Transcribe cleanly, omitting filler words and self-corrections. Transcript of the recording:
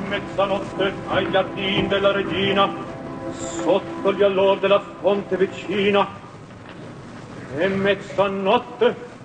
mezzanotte ai giardin della regina, sotto gli allor della fonte vicina. E mezzanotte